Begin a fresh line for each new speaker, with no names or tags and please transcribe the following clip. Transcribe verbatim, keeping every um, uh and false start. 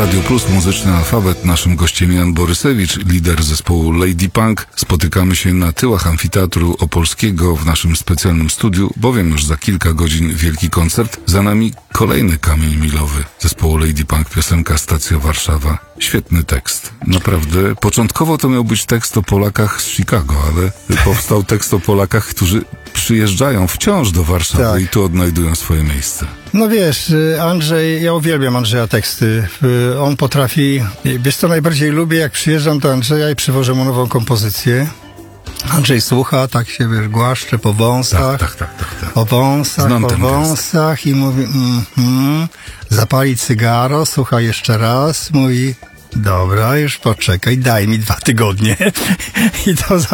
Radio Plus, muzyczny alfabet. Naszym gościem Jan Borysewicz, lider zespołu Lady Punk. Spotykamy się na tyłach Amfiteatru Opolskiego w naszym specjalnym studiu, bowiem już za kilka godzin wielki koncert. Za nami kolejny kamień milowy zespołu Lady Punk, piosenka Stacja Warszawa. Świetny tekst. Naprawdę. Początkowo to miał być tekst o Polakach z Chicago, ale powstał tekst o Polakach, którzy przyjeżdżają wciąż do Warszawy tak. i tu odnajdują swoje miejsce.
No wiesz, Andrzej, ja uwielbiam Andrzeja teksty. On potrafi, wiesz co najbardziej lubię, jak przyjeżdżam do Andrzeja i przywożę mu nową kompozycję. Andrzej słucha, tak się wiesz, głaszcze po wąsach,
tak, tak, tak, tak, tak.
po wąsach,
Znam
po wąsach i mówi, mm, mm, zapali cygaro, słucha jeszcze raz, mówi, dobra, już poczekaj, daj mi dwa tygodnie. I to